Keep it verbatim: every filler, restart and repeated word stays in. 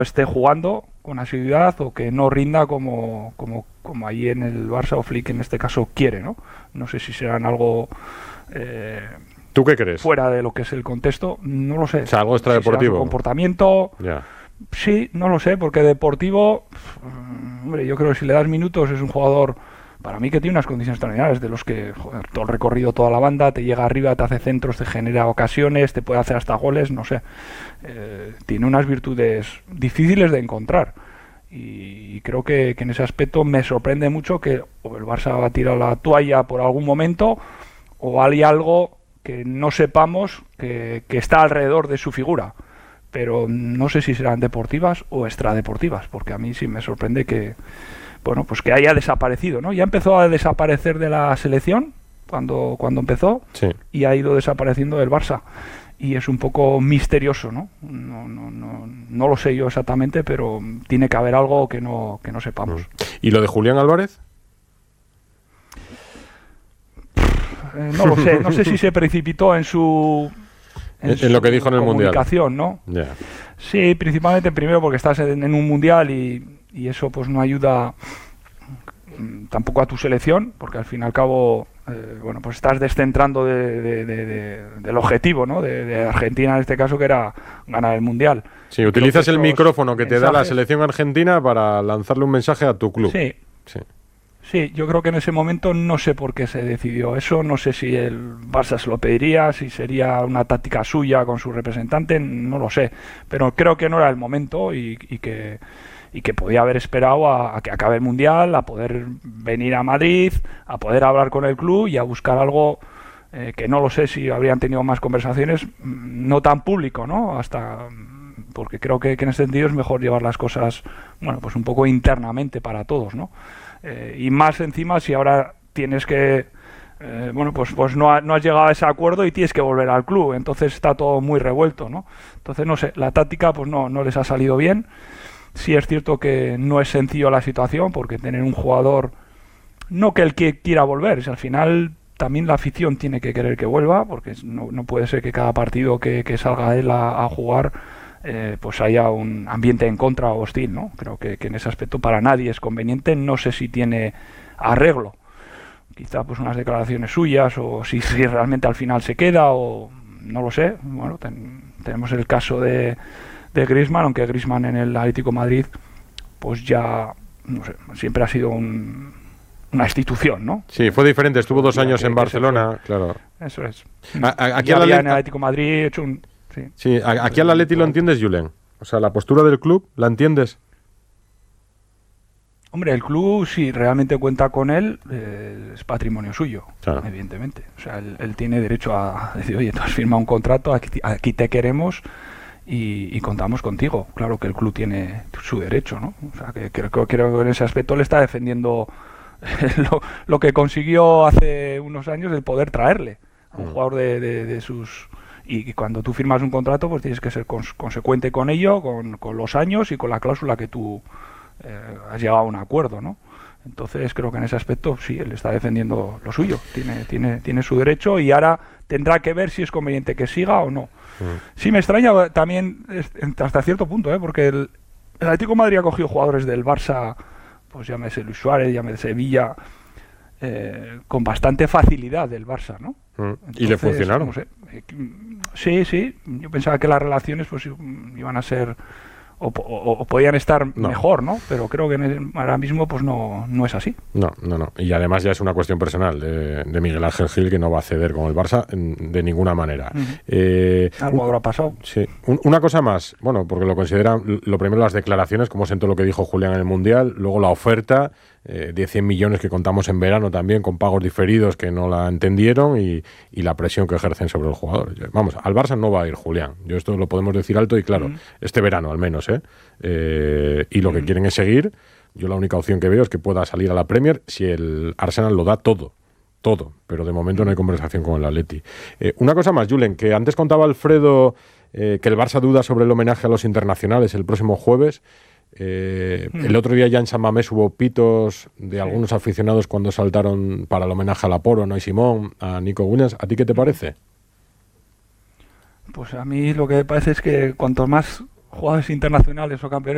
esté jugando con asiduidad o que no rinda como, como, como allí en el Barça o Flick en este caso quiere, ¿no? No sé si serán algo eh, ¿Tú qué crees? fuera de lo que es el contexto, no lo sé. O sea, algo extradeportivo. Si comportamiento, ya. Sí, no lo sé, porque deportivo, hombre, yo creo que si le das minutos es un jugador, para mí, que tiene unas condiciones extraordinarias, de los que, joder, todo el recorrido, toda la banda, te llega arriba, te hace centros, te genera ocasiones, te puede hacer hasta goles, no sé. Eh, tiene unas virtudes difíciles de encontrar. Y, y creo que, que en ese aspecto me sorprende mucho que o el Barça va a tirar la toalla por algún momento, o hay algo que no sepamos que, que está alrededor de su figura. Pero no sé si serán deportivas o extradeportivas, porque a mí sí me sorprende que, bueno, pues que haya desaparecido, ¿no? Ya empezó a desaparecer de la selección cuando, cuando empezó, sí. Y ha ido desapareciendo del Barça. Y es un poco misterioso, ¿no? No, no, no, no lo sé yo exactamente, pero tiene que haber algo que no, que no sepamos. ¿Y lo de Julián Álvarez? Eh, no lo sé, no sé si se precipitó en su... En, en lo que dijo en el Mundial. ¿No? Yeah. Sí, principalmente primero porque estás en, en un Mundial y, y eso pues no ayuda tampoco a tu selección, porque al fin y al cabo eh, bueno, pues estás descentrando de, de, de, de, del objetivo, ¿no? De, de Argentina en este caso, que era ganar el Mundial. Sí, utilizas el micrófono que mensajes. te da la selección argentina para lanzarle un mensaje a tu club. Sí. Sí. Sí, yo creo que en ese momento no sé por qué se decidió eso, no sé si el Barça se lo pediría, si sería una táctica suya con su representante, no lo sé, pero creo que no era el momento y, y que y que podía haber esperado a, a que acabe el Mundial, a poder venir a Madrid, a poder hablar con el club y a buscar algo eh, que no lo sé si habrían tenido más conversaciones, no tan público, ¿no? Hasta porque creo que, que en ese sentido es mejor llevar las cosas, bueno, pues un poco internamente para todos, ¿no? Eh, y más encima si ahora tienes que eh, bueno pues pues no, ha, no has llegado a ese acuerdo y tienes que volver al club, entonces está todo muy revuelto, ¿no? Entonces no sé, la táctica pues no, no les ha salido bien. Sí es cierto que no es sencillo la situación, porque tener un jugador, no que el que quiera volver, si al final también la afición tiene que querer que vuelva, porque no, no puede ser que cada partido que, que salga él a, a jugar Eh, pues haya un ambiente en contra o hostil, ¿no? Creo que, que en ese aspecto para nadie es conveniente, no sé si tiene arreglo, quizá pues unas declaraciones suyas, o si, si realmente al final se queda, o no lo sé. Bueno, ten, tenemos el caso de, de Griezmann, aunque Griezmann en el Atlético de Madrid pues ya, no sé, siempre ha sido un, una institución, ¿no? Sí, fue diferente, estuvo dos años en Barcelona, claro. Eso es. A, a, aquí ya había en el Atlético de Madrid hecho un... Sí, sí, aquí al Atleti lo entiendes, Julen. O sea, la postura del club, ¿la entiendes? Hombre, el club, si realmente cuenta con él, eh, es patrimonio suyo, claro. Evidentemente. O sea, él, él tiene derecho a decir, oye, tú has firmado un contrato, aquí, aquí te queremos y, y contamos contigo. Claro que el club tiene su derecho, ¿no? O sea, que creo que, creo que en ese aspecto le está defendiendo lo, lo que consiguió hace unos años, el poder traerle a un mm. jugador de, de, de sus... Y cuando tú firmas un contrato, pues tienes que ser cons- consecuente con ello, con, con los años y con la cláusula que tú eh, has llegado a un acuerdo, ¿no? Entonces creo que en ese aspecto sí, él está defendiendo lo suyo, tiene, tiene, tiene su derecho, y ahora tendrá que ver si es conveniente que siga o no. Mm. Sí me extraña también hasta cierto punto, ¿eh? Porque el, el Atlético de Madrid ha cogido jugadores del Barça, pues llámese Luis Suárez, llámese Sevilla, eh, con bastante facilidad del Barça, ¿no? Mm. Entonces, y le funcionaron. No sé, sí, sí, yo pensaba que las relaciones pues iban a ser o, o, o podían estar no. mejor, ¿no? Pero creo que en el, ahora mismo pues no, no es así. No, no, no. Y además ya es una cuestión personal de, de Miguel Ángel Gil, que no va a ceder con el Barça en, de ninguna manera. Uh-huh. eh, Algo habrá pasado. Sí. Un, una cosa más, bueno, porque lo consideran, lo primero las declaraciones, como sentó lo que dijo Julián en el Mundial, luego la oferta eh, de cien millones que contamos en verano también, con pagos diferidos que no la entendieron, y, y la presión que ejercen sobre el jugador. Vamos, al Barça no va a ir Julián. Yo esto lo podemos decir alto y claro, uh-huh. este verano al menos, ¿eh? Eh, y lo uh-huh. que quieren es seguir. Yo la única opción que veo es que pueda salir a la Premier si el Arsenal lo da todo, todo, pero de momento no hay conversación con el Atleti. Eh, una cosa más, Julen, que antes contaba Alfredo eh, que el Barça duda sobre el homenaje a los internacionales el próximo jueves. Eh, mm. El otro día ya en San Mamés hubo pitos de sí. algunos aficionados cuando saltaron para el homenaje a Laporo, ¿no? Y Simón, a Nico Williams. ¿A ti qué te parece? Pues a mí lo que me parece es que cuanto más jugadores internacionales o campeones